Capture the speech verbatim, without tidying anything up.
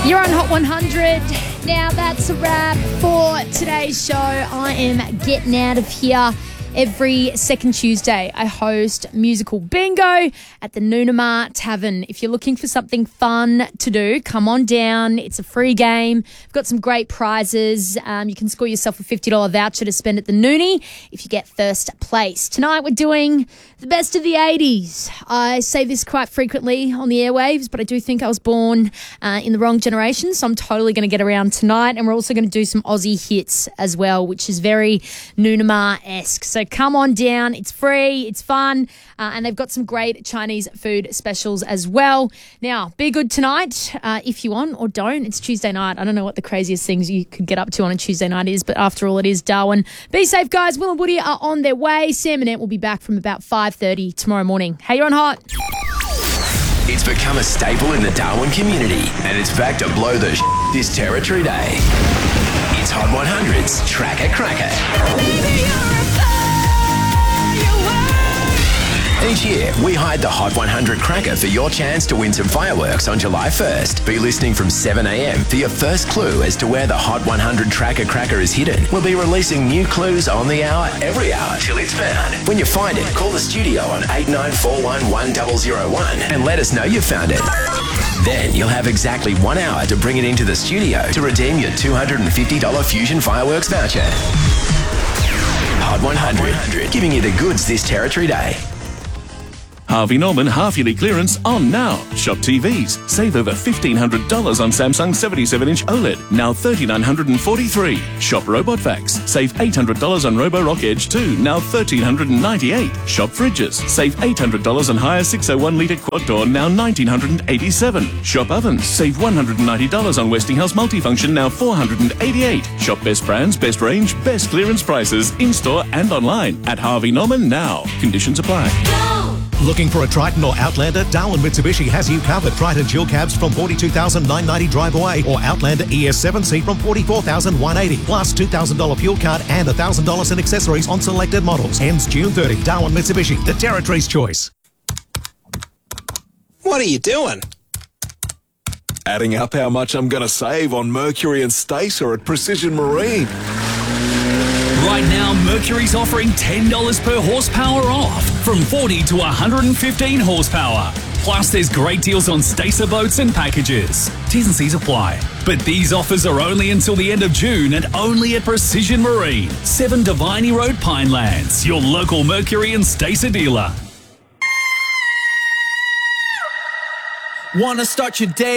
You're on Hot one hundred. Now that's a wrap for today's show. I am getting out of here. Every second Tuesday, I host musical bingo at the Noonamar Tavern. If you're looking for something fun to do, come on down. It's a free game. We've got some great prizes. Um, you can score yourself a fifty dollars voucher to spend at the Noonie if you get first place. Tonight we're doing the best of the eighties. I say this quite frequently on the airwaves, but I do think I was born uh, in the wrong generation, so I'm totally going to get around tonight. And we're also going to do some Aussie hits as well, which is very Noonamar-esque. So come on down. It's free. It's fun. Uh, and they've got some great Chinese food specials as well. Now, be good tonight uh, if you want or don't. It's Tuesday night. I don't know what the craziest things you could get up to on a Tuesday night is, but after all, it is Darwin. Be safe, guys. Will and Woody are on their way. Sam and Ant will be back from about five thirty tomorrow morning. Hey, you're on Hot. It's become a staple in the Darwin community, and it's back to blow the sh- this Territory Day. It's Hot one hundred's Tracker Cracker. Each year, we hide the Hot one hundred Cracker for your chance to win some fireworks on July first. Be listening from seven a.m. for your first clue as to where the Hot one hundred Tracker Cracker is hidden. We'll be releasing new clues on the hour, every hour, till it's found. When you find it, call the studio on eight nine four one, one zero zero one and let us know you found it. Then you'll have exactly one hour to bring it into the studio to redeem your two hundred fifty dollars Fusion Fireworks voucher. Hot one hundred, giving you the goods this Territory Day. Harvey Norman half-yearly clearance on now. Shop T Vs. Save over fifteen hundred dollars on Samsung seventy-seven inch OLED, now three thousand nine hundred forty-three dollars. Shop Robot Vacs. Save eight hundred dollars on Roborock Edge two, now one thousand three hundred ninety-eight dollars. Shop Fridges. Save eight hundred dollars on Haier six oh one litre quad door, now one thousand nine hundred eighty-seven dollars. Shop Ovens. Save one hundred ninety dollars on Westinghouse Multifunction, now four hundred eighty-eight dollars. Shop best brands, best range, best clearance prices, in-store and online at Harvey Norman now. Conditions apply. Looking for a Triton or Outlander? Darwin Mitsubishi has you covered. Triton dual cabs from forty-two thousand nine hundred ninety drive away, or Outlander E S seven C from forty-four thousand one hundred eighty, plus two thousand dollars fuel card and one thousand dollars in accessories on selected models. Ends June thirtieth. Darwin Mitsubishi, the Territory's choice. What are you doing? Adding up how much I'm going to save on Mercury and Stacer at Precision Marine. Right now, Mercury's offering ten dollars per horsepower off, from forty to one hundred fifteen horsepower. Plus, there's great deals on Stacer boats and packages. T's and C's apply. But these offers are only until the end of June and only at Precision Marine, seven Diviney Road, Pinelands, your local Mercury and Stacer dealer. Wanna start your day